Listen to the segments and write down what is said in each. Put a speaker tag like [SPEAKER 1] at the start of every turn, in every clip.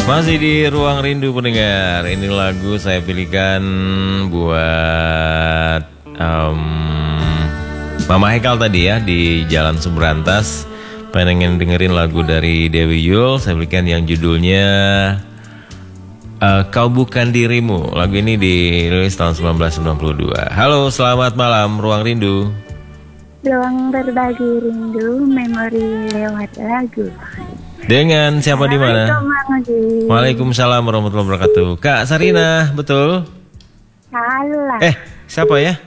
[SPEAKER 1] Masih di Ruang Rindu pendengar. Ini lagu saya pilihkan buat Mama Hekal tadi ya, di Jalan Sumberantas. Pengen dengerin lagu dari Dewi Yull. Saya pilihkan yang judulnya Kau Bukan Dirimu. Lagu ini dirilis tahun 1992. Halo, selamat malam Ruang Rindu.
[SPEAKER 2] Ruang berbagi rindu, memori lewat lagu.
[SPEAKER 1] Dengan siapa di mana? Waalaikumsalam warahmatullahi wabarakatuh. Kak Sarina, betul?
[SPEAKER 2] Salah.
[SPEAKER 1] Siapa ya?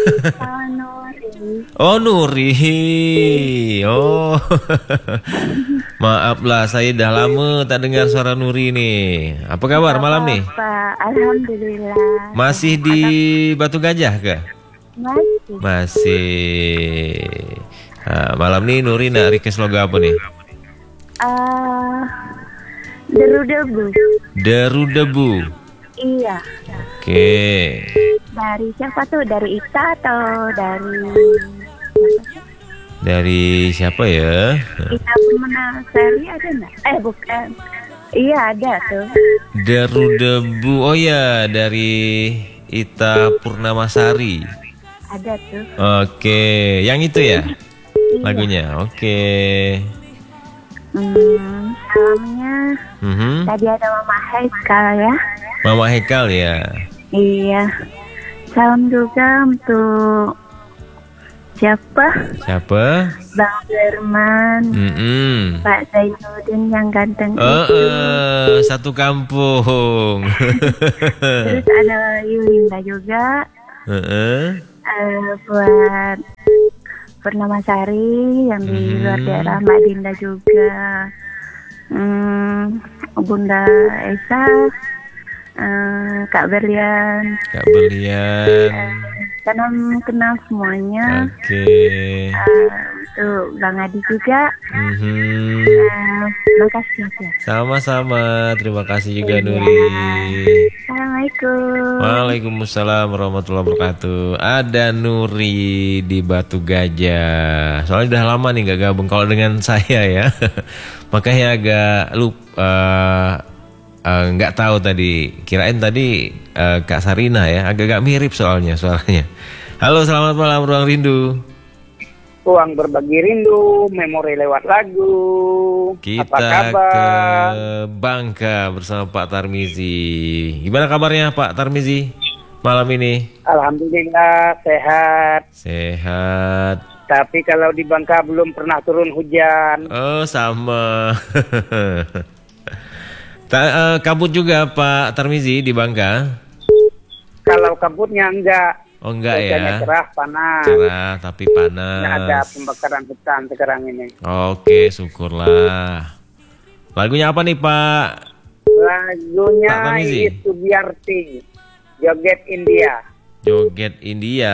[SPEAKER 2] Nuri.
[SPEAKER 1] Oh, Nuri. Oh. Maaflah, saya dah lama tak dengar suara Nuri nih. Apa kabar malam nih?
[SPEAKER 2] Alhamdulillah.
[SPEAKER 1] Masih di Batu Gajah kah? Masih. Nah, malam nih Nuri nak request lagu apa nih?
[SPEAKER 2] Deru Debu.
[SPEAKER 1] Deru Debu.
[SPEAKER 2] Iya.
[SPEAKER 1] Oke.
[SPEAKER 2] Dari siapa tuh? Dari Ita atau
[SPEAKER 1] dari siapa ya?
[SPEAKER 2] Ita Purnamasari ada nggak? Bukan. Iya ada tuh.
[SPEAKER 1] Deru Debu. Oh ya, dari Ita Purnamasari.
[SPEAKER 2] Ada tuh.
[SPEAKER 1] Oke, yang itu ya? Lagunya. Oke.
[SPEAKER 2] Salamnya tadi ada Mama Hekal ya.
[SPEAKER 1] Mama Hekal ya.
[SPEAKER 2] Iya. Salam juga untuk siapa? Bang Firman, Pak Zainuddin yang ganteng itu.
[SPEAKER 1] Satu kampung.
[SPEAKER 2] Terus ada Yulinda juga. Buat Purnamasari yang di luar daerah, Mbak Dinda juga, Bunda Esa, Kak Berlian. Kenal semuanya.
[SPEAKER 1] Oke.
[SPEAKER 2] Tuh Bang Adi juga. Makasih ya.
[SPEAKER 1] Sama-sama, terima kasih juga Nuri.
[SPEAKER 2] Assalamualaikum.
[SPEAKER 1] Waalaikumsalam warahmatullahi wabarakatuh. Ada Nuri di Batu Gajah. Soalnya udah lama nih gak gabung kalau dengan saya ya. Makanya agak lupa, nggak tahu tadi. Kirain tadi Kak Sarina ya. Agak-agak mirip soalnya suaranya. Halo, selamat malam Ruang Rindu.
[SPEAKER 3] Ruang berbagi rindu, memori lewat lagu.
[SPEAKER 1] Kita ke Bangka bersama Pak Tarmizi. Gimana kabarnya Pak Tarmizi malam ini?
[SPEAKER 3] Alhamdulillah sehat.
[SPEAKER 1] Sehat.
[SPEAKER 3] Tapi kalau di Bangka belum pernah turun hujan.
[SPEAKER 1] Oh, sama. Kabut juga Pak Tarmizi di Bangka?
[SPEAKER 3] Kalau kabutnya enggak.
[SPEAKER 1] Oh, enggak ya.
[SPEAKER 3] Cerah, panas.
[SPEAKER 1] Cerah tapi panas.
[SPEAKER 3] Nggak ada pembakaran hutan sekarang ini.
[SPEAKER 1] Oke, syukurlah. Lagunya apa nih Pak?
[SPEAKER 3] Lagunya itu Biarti, Joget India.
[SPEAKER 1] Joget India.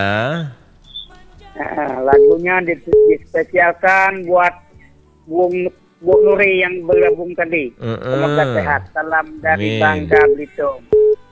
[SPEAKER 3] Lagunya dispesialkan buat Bu Nuri yang bergabung tadi. Semoga sehat. Salam dari Bangka Belitung.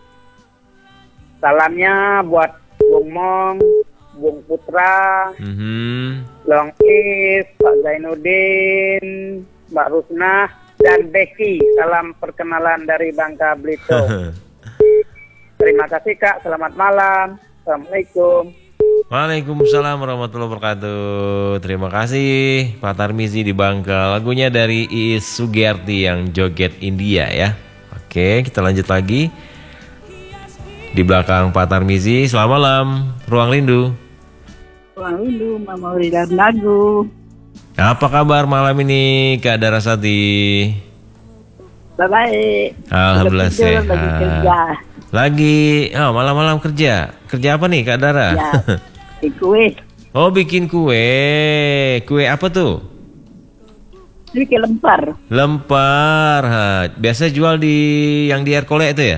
[SPEAKER 3] Salamnya buat Bung Mong, Bung Putra, Long Is, Pak Zainuddin, Mbak Rusnah, dan Becky. Salam perkenalan dari Bangka Belitung. Terima kasih Kak, selamat malam. Assalamualaikum.
[SPEAKER 1] Waalaikumsalam warahmatullahi wabarakatuh. Terima kasih Pak Tarmizi di Bangka. Lagunya dari Iis Sugiyarti yang Joget India ya. Oke, kita lanjut lagi. Di belakang Pak Tarmizi, selamat malam Ruang Rindu.
[SPEAKER 4] Ruang Rindu, memori dan lagu.
[SPEAKER 1] Apa kabar malam ini Kak Darasati?
[SPEAKER 4] Baik.
[SPEAKER 1] Alhamdulillah sehat.
[SPEAKER 4] Lagi kerja.
[SPEAKER 1] Malam-malam kerja. Kerja apa nih Kak Dara?
[SPEAKER 4] Ya, bikin kue.
[SPEAKER 1] Oh, bikin kue. Kue apa tuh?
[SPEAKER 4] Bikin lempar.
[SPEAKER 1] Lempar. Biasa jual yang di Erkole itu ya?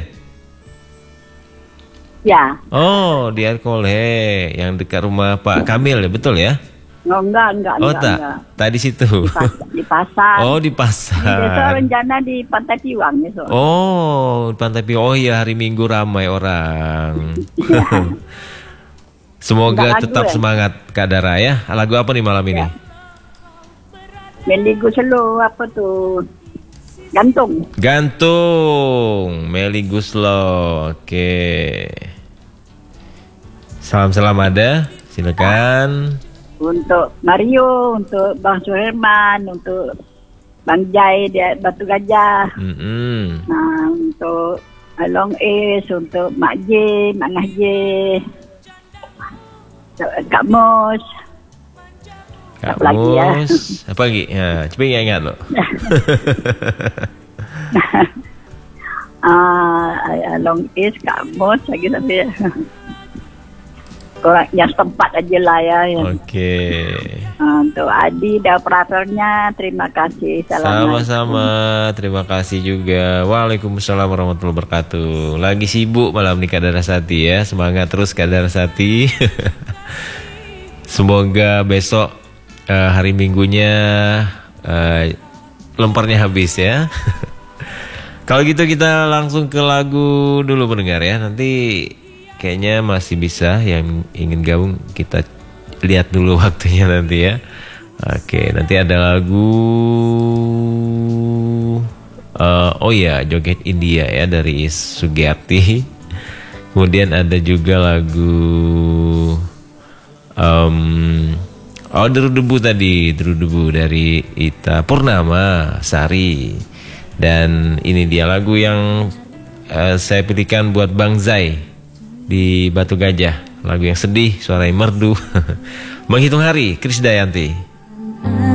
[SPEAKER 4] Ya.
[SPEAKER 1] Oh, di Erkole yang dekat rumah Pak Kamil ya, betul ya?
[SPEAKER 4] Oh, enggak.
[SPEAKER 1] Tak. Tadi situ.
[SPEAKER 4] Di pasar.
[SPEAKER 1] Oh, di pasar.
[SPEAKER 4] Besok rencana di Pantai Piwang besok.
[SPEAKER 1] Oh, Pantai Piwang. Oh iya, hari Minggu ramai orang. Semoga tetap semangat Kak Dara ya. Lagu apa nih malam ini?
[SPEAKER 4] Mendigo Selo apa tuh? Gantung.
[SPEAKER 1] Gantung, Meli Guslo. Oke. Salam-salam ada, silakan.
[SPEAKER 4] Untuk Mario, untuk Bang Suherman, untuk Bang Jai di Batu Gajah. Nah, untuk Long Es, untuk Mak J, Mak Ngah J, Kak Mos.
[SPEAKER 1] Kak
[SPEAKER 4] Apa lagi ya?
[SPEAKER 1] Mus. Apa lagi? Ya, coba ingat lo.
[SPEAKER 4] Long Es, Kak Mos, lagi tapi orang yang setempat aja lah ya.
[SPEAKER 1] Oke.
[SPEAKER 4] Untuk Adi dan operatornya, terima kasih.
[SPEAKER 1] Sama-sama, terima kasih juga. Waalaikumsalam warahmatullahi wabarakatuh. Lagi sibuk malam nih Kak Darasati ya. Semangat terus Kak Darasati. Semoga besok hari Minggunya lemparnya habis ya. Kalau gitu kita langsung ke lagu dulu pendengar ya. Nanti kayaknya masih bisa yang ingin gabung, kita lihat dulu waktunya nanti ya. Oke, nanti ada lagu oh ya, Joget India ya dari Sugiyarti. Kemudian ada juga lagu Deru Debu tadi, Deru Debu dari Ita Purnama Sari. Dan ini dia lagu yang saya pilihkan buat Bang Zai di Batu Gajah. Lagu yang sedih, suaranya merdu. Menghitung hari, Krisdayanti.